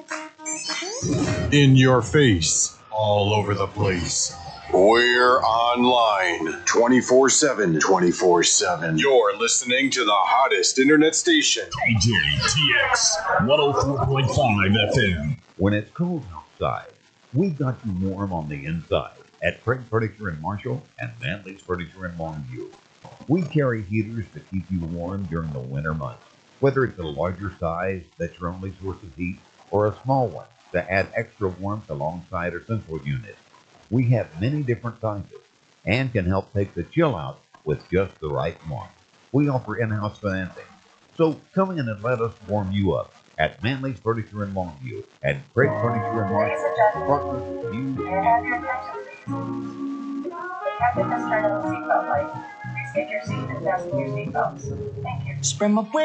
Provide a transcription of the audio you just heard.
In your face, all over the place. We're online 24/7. 24/7. You're listening to the hottest internet station. KJTX 104.5 FM. When it's cold outside, we've got you warm on the inside at Craig Furniture in Marshall and Manley's Furniture in Longview. We carry heaters to keep you warm during the winter months. Whether it's a larger size that's your only source of heat or a small one to add extra warmth alongside our central unit, we have many different sizes and can help take the chill out with just the right one. We offer in-house financing, so come in and let us warm you up at Manley's Furniture in Longview and Craig Furniture in Marshall. Partners with you. The captain has turned on the seatbelt light. Please get your seat and fasten your seatbelts. Thank you. Spread my